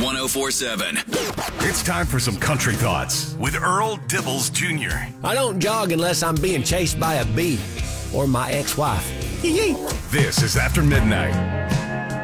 1047. It's time for some country thoughts with Earl Dibbles Jr. I don't jog unless I'm being chased by a bee or my ex-wife. This is After Midnight.